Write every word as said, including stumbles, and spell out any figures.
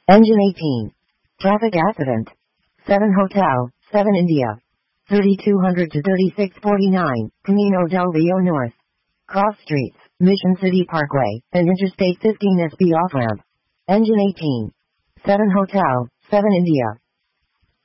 Engine eighteen. Traffic accident. seven Hotel, seven India. thirty-two hundred to thirty-six forty-nine, Camino del Rio North. Cross streets, Mission City Parkway, and Interstate fifteen S B off-ramp. Engine eighteen. seven Hotel, seven India.